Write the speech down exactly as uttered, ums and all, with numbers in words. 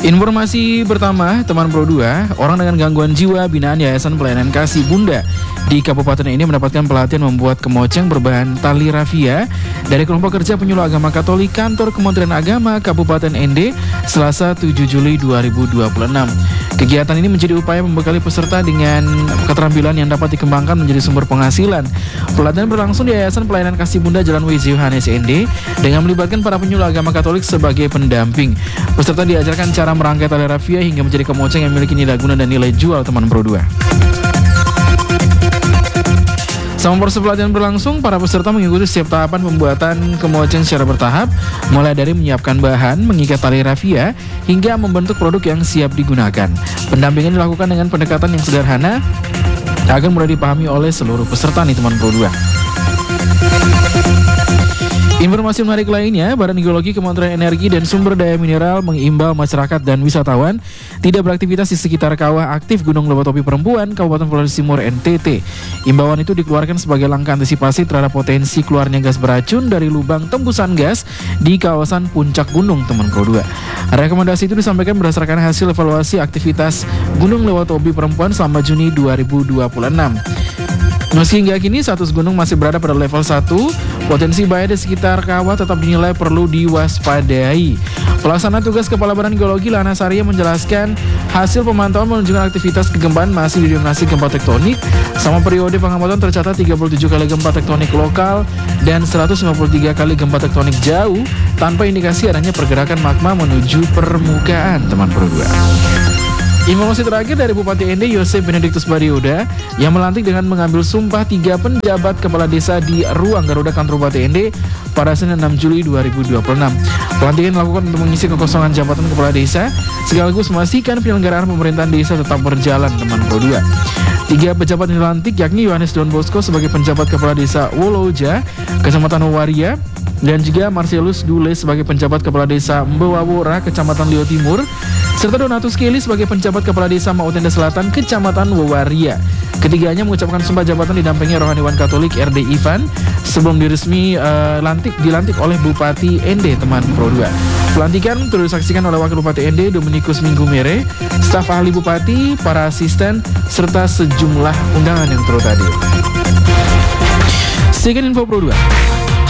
Informasi pertama, teman Pro dua, orang dengan gangguan jiwa binaan Yayasan Pelayanan Kasih Bunda di kabupaten ini mendapatkan pelatihan membuat kemoceng berbahan tali rafia dari kelompok kerja penyuluh agama Katolik kantor Kementerian Agama Kabupaten N D Selasa tujuh Juli dua ribu dua puluh enam. Kegiatan ini menjadi upaya membekali peserta dengan keterampilan yang dapat dikembangkan menjadi sumber penghasilan. Pelatihan berlangsung di Yayasan Pelayanan Kasih Bunda Jalan W Z Yohanes N D dengan melibatkan para penyuluh agama Katolik sebagai pendamping. Peserta diajarkan cara merangkai tali rafia hingga menjadi kemoceng yang memiliki nilai guna dan nilai jual, teman Pro dua. Selama proses pelatihan berlangsung, para peserta mengikuti setiap tahapan pembuatan kemoceng secara bertahap, mulai dari menyiapkan bahan, mengikat tali rafia, hingga membentuk produk yang siap digunakan. Pendampingan dilakukan dengan pendekatan yang sederhana agar mudah dipahami oleh seluruh peserta nih, teman Pro dua. Informasi menarik lainnya, Badan Geologi Kementerian Energi dan Sumber Daya Mineral mengimbau masyarakat dan wisatawan tidak beraktivitas di sekitar kawah aktif Gunung Lewatopi Perempuan, Kabupaten Sulawesi Timur N T T. Imbauan itu dikeluarkan sebagai langkah antisipasi terhadap potensi keluarnya gas beracun dari lubang tembusan gas di kawasan puncak gunung, teman Pro dua. Rekomendasi itu disampaikan berdasarkan hasil evaluasi aktivitas Gunung Lewatopi Perempuan selama Juni dua ribu dua puluh enam. Meski hingga kini status gunung masih berada pada level satu, potensi bahaya di sekitar kawah tetap dinilai perlu diwaspadai. Pelaksana tugas Kepala Badan Geologi Lana Saria menjelaskan hasil pemantauan menunjukkan aktivitas kegempaan masih didominasi gempa tektonik. Sama periode pengamatan tercatat tiga puluh tujuh kali gempa tektonik lokal dan seratus lima puluh tiga kali gempa tektonik jauh tanpa indikasi adanya pergerakan magma menuju permukaan, teman Pro dua. Informasi terakhir dari Bupati N D Yosef Benediktus Barioda yang melantik dengan mengambil sumpah tiga penjabat kepala desa di ruang Garuda kantor Bupati N D pada Senin enam Juli dua ribu dua puluh enam. Pelantikan dilakukan untuk mengisi kekosongan jabatan kepala desa sekaligus memastikan penyelenggaraan pemerintahan desa tetap berjalan, teman Pro dua. Tiga pejabat yang dilantik yakni Yohanes Don Bosco sebagai penjabat kepala desa Woloja, Kecamatan Waria, dan juga Marcelus Dule sebagai penjabat kepala desa Mbewawora, Kecamatan Lio Timur, serta Donatus Kelly sebagai penjabat kepala desa Mautenda Selatan, Kecamatan Wawaria. Ketiganya mengucapkan sumpah jabatan didampingi rohaniwan Katolik R D Ivan sebelum diresmi uh, lantik dilantik oleh Bupati N D, teman Pro dua. Pelantikan turut disaksikan oleh Wakil Bupati N D Dominikus Minggu Mere, staf ahli Bupati, para asisten, serta sejumlah undangan yang turut hadir. Sekian info Pro dua.